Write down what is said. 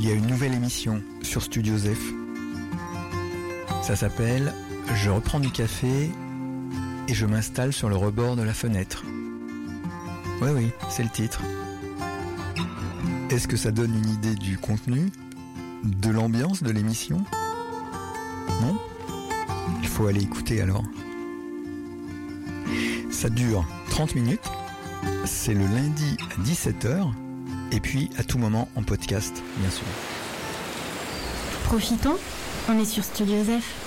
il y a une nouvelle émission sur Studio Zef. Ça s'appelle « Je reprends du café et je m'installe sur le rebord de la fenêtre ». Oui, c'est le titre. Est-ce que ça donne une idée du contenu, de l'ambiance de l'émission ? Non ? Il faut aller écouter alors. Ça dure 30 minutes, c'est le lundi à 17h, et puis à tout moment en podcast, bien sûr. Profitons, on est sur Studio Zef.